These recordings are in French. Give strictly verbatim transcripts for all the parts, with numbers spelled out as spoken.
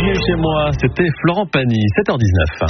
Bienvenue chez moi, c'était Florent Pagny, sept heures dix-neuf.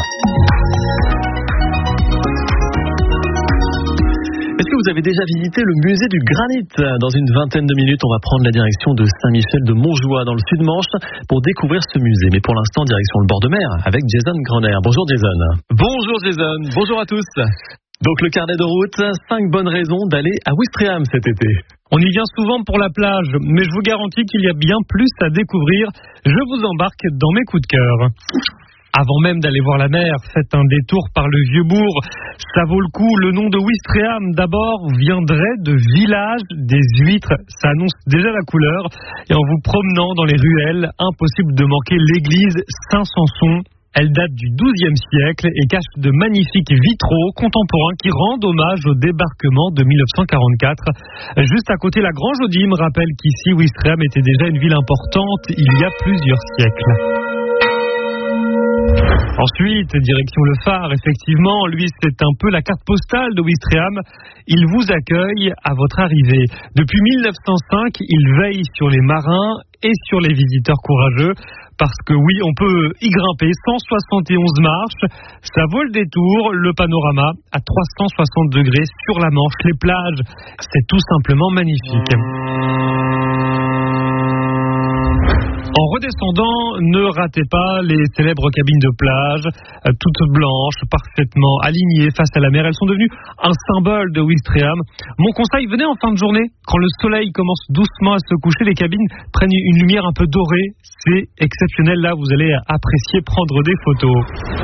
Est-ce que vous avez déjà visité le musée du granit ? Dans une vingtaine de minutes, on va prendre la direction de Saint-Michel de Montjoie dans le Sud-Manche pour découvrir ce musée. Mais pour l'instant, direction le bord de mer avec Jason Grunner. Bonjour Jason. Bonjour Jason, bonjour à tous. Donc le carnet de route, cinq bonnes raisons d'aller à Ouistreham cet été. On y vient souvent pour la plage, mais je vous garantis qu'il y a bien plus à découvrir. Je vous embarque dans mes coups de cœur. Avant même d'aller voir la mer, faites un détour par le Vieux-Bourg. Ça vaut le coup. Le nom de Ouistreham, d'abord, viendrait de village des huîtres. Ça annonce déjà la couleur. Et en vous promenant dans les ruelles, impossible de manquer l'église Saint-Samson. Elle date du douzième siècle et cache de magnifiques vitraux contemporains qui rendent hommage au débarquement de mille neuf cent quarante-quatre. Juste à côté, la Grange-aux-Dîmes rappelle qu'ici, Ouistreham était déjà une ville importante il y a plusieurs siècles. Ensuite, direction le phare, effectivement, lui c'est un peu la carte postale de Ouistreham. Il vous accueille à votre arrivée. Depuis mille neuf cent cinq, il veille sur les marins et sur les visiteurs courageux. Parce que oui, on peut y grimper, cent soixante et onze marches, ça vaut le détour, le panorama à trois cent soixante degrés sur la Manche, les plages, c'est tout simplement magnifique. En redescendant, ne ratez pas les célèbres cabines de plage, euh, toutes blanches, parfaitement alignées face à la mer. Elles sont devenues un symbole de Ouistreham. Mon conseil, venez en fin de journée. Quand le soleil commence doucement à se coucher, les cabines prennent une lumière un peu dorée. C'est exceptionnel. Là, vous allez apprécier prendre des photos.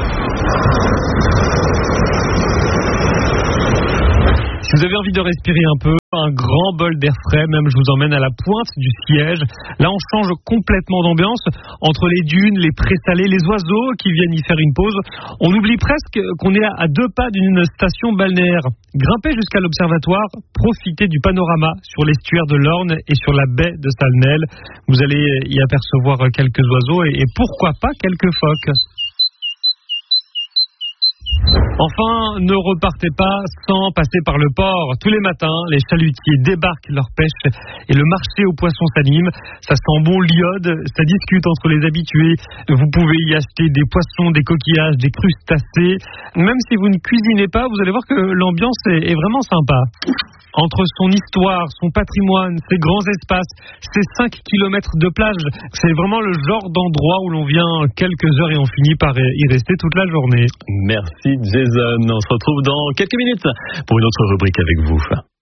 Si vous avez envie de respirer un peu, un grand bol d'air frais, même je vous emmène à la pointe du siège. Là, on change complètement d'ambiance entre les dunes, les prés salés, les oiseaux qui viennent y faire une pause. On oublie presque qu'on est à deux pas d'une station balnéaire. Grimpez jusqu'à l'observatoire, profitez du panorama sur l'estuaire de l'Orne et sur la baie de Salnel. Vous allez y apercevoir quelques oiseaux et, et pourquoi pas quelques phoques. Enfin, ne repartez pas sans passer par le port. Tous les matins, les chalutiers débarquent leur pêche et le marché aux poissons s'anime. Ça sent bon l'iode, ça discute entre les habitués. Vous pouvez y acheter des poissons, des coquillages, des crustacés. Même si vous ne cuisinez pas, vous allez voir que l'ambiance est, est vraiment sympa. Entre son histoire, son patrimoine, ses grands espaces, ses cinq kilomètres de plage, c'est vraiment le genre d'endroit où l'on vient quelques heures et on finit par y rester toute la journée. Merci Jason, on se retrouve dans quelques minutes pour une autre rubrique avec vous.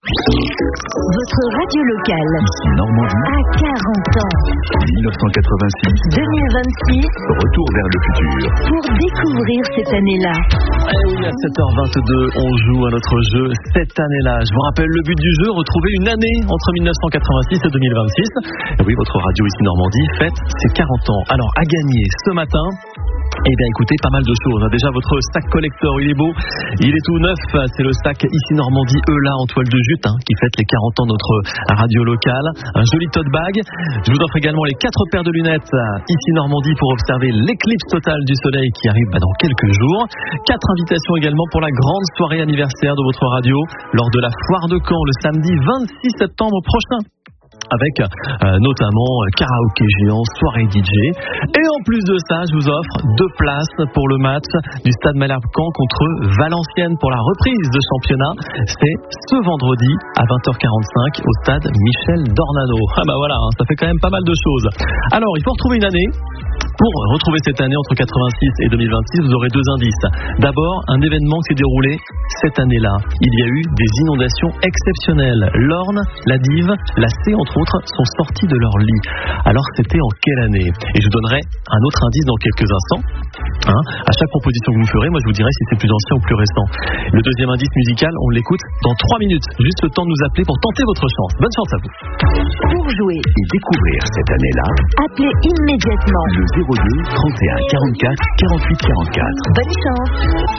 Votre radio locale Ici Normandie à quarante ans. dix-neuf cent quatre-vingt-six deux mille vingt-six. Retour vers le futur. Pour découvrir cette année-là. Eh oui, à sept heures vingt-deux, on joue à notre jeu cette année-là. Je vous rappelle le but du jeu, retrouver une année entre mille neuf cent quatre-vingt-six et deux mille vingt-six. Et oui, votre radio Ici Normandie fête ses quarante ans. Alors, à gagner ce matin, eh bien écoutez, pas mal de choses. Déjà votre sac collector, il est beau, il est tout neuf. C'est le sac Ici Normandie E-là en toile de jute hein, qui fête les quarante ans de notre radio locale. Un joli tote bag. Je vous offre également les quatre paires de lunettes Ici Normandie pour observer l'éclipse totale du soleil qui arrive bah, dans quelques jours. Quatre invitations également pour la grande soirée anniversaire de votre radio lors de la foire de Caen le samedi vingt-six septembre prochain. Avec euh, notamment euh, karaoké géant, soirée D J. Et en plus de ça, je vous offre deux places pour le match du Stade Malherbe-Caen contre Valenciennes pour la reprise de championnat. C'est ce vendredi à vingt heures quarante-cinq au Stade Michel Dornano. Ah bah voilà, hein, ça fait quand même pas mal de choses. Alors, il faut retrouver une année. Pour retrouver cette année entre quatre-vingt-six et deux mille vingt-six, vous aurez deux indices. D'abord, un événement qui s'est déroulé cette année-là. Il y a eu des inondations exceptionnelles. L'Orne, la Dive, la C, entre autres, sont sortis de leur lit. Alors, c'était en quelle année ? Et je vous donnerai un autre indice dans quelques instants. Hein, à chaque proposition que vous me ferez, moi je vous dirai si c'est plus ancien ou plus récent. Le deuxième indice musical, on l'écoute dans trois minutes. Juste le temps de nous appeler pour tenter votre chance. Bonne chance à vous. Pour jouer Et découvrir cette année-là, appelez immédiatement le zéro deux trente et un quarante-quatre quarante-huit quarante-quatre. Bonne chance.